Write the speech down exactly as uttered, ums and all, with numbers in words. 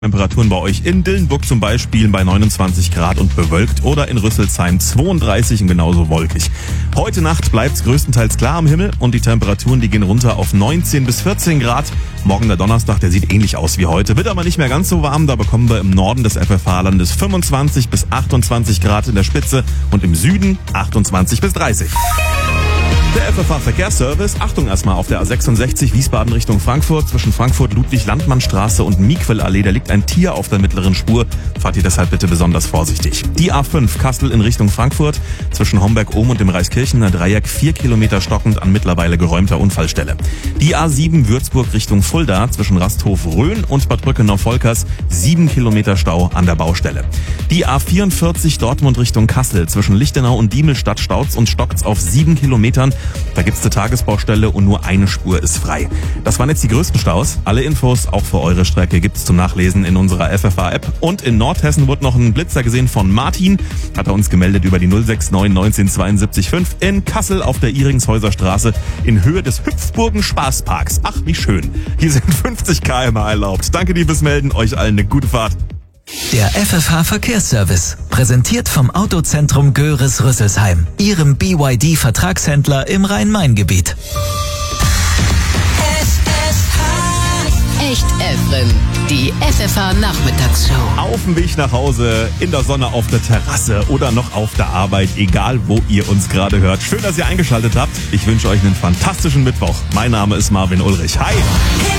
Temperaturen bei euch in Dillenburg zum Beispiel bei neunundzwanzig Grad und bewölkt oder in Rüsselsheim zweiunddreißig und genauso wolkig. Heute Nacht bleibt es größtenteils klar am Himmel und die Temperaturen, die gehen runter auf neunzehn bis vierzehn Grad. Morgen der Donnerstag, der sieht ähnlich aus wie heute, wird aber nicht mehr ganz so warm. Da bekommen wir im Norden des F F H-Landes fünfundzwanzig bis achtundzwanzig Grad in der Spitze und im Süden achtundzwanzig bis dreißig. Der F F H-Verkehrsservice, Achtung erstmal auf der A sechsundsechzig Wiesbaden Richtung Frankfurt, zwischen Frankfurt-Ludwig-Landmann-Straße und Miquel-Allee, da liegt ein Tier auf der mittleren Spur, fahrt ihr deshalb bitte besonders vorsichtig. Die A fünf Kassel in Richtung Frankfurt, zwischen Homberg-Ohm und dem Reiskirchener Dreieck, vier Kilometer stockend an mittlerweile geräumter Unfallstelle. Die A sieben Würzburg Richtung Fulda, zwischen Rasthof-Rhön und Bad Brückenau-Volkers, sieben Kilometer Stau an der Baustelle. Die A vierundvierzig Dortmund Richtung Kassel, zwischen Lichtenau und Diemelstadt staut's und stockt's auf sieben Kilometern. Da gibt's eine Tagesbaustelle und nur eine Spur ist frei. Das waren jetzt die größten Staus. Alle Infos, auch für eure Strecke, gibt's zum Nachlesen in unserer F F H-App. Und in Nordhessen wurde noch ein Blitzer gesehen von Martin. Hat er uns gemeldet über die null sechs neun neunzehn zweiundsiebzig fünf in Kassel auf der Iringshäuser Straße in Höhe des Hüpfburgen Spaßparks. Ach, wie schön. Hier sind fünfzig Kilometer pro Stunde erlaubt. Danke, liebes Melden. Euch allen eine gute Fahrt. Der F F H-Verkehrsservice, präsentiert vom Autozentrum Göhris-Rüsselsheim, Ihrem B Y D-Vertragshändler im Rhein-Main-Gebiet. Echt Evren, die F F H-Nachmittagsshow. Auf dem Weg nach Hause, in der Sonne auf der Terrasse oder noch auf der Arbeit, egal wo ihr uns gerade hört. Schön, dass ihr eingeschaltet habt. Ich wünsche euch einen fantastischen Mittwoch. Mein Name ist Marvin Ulrich. Hi!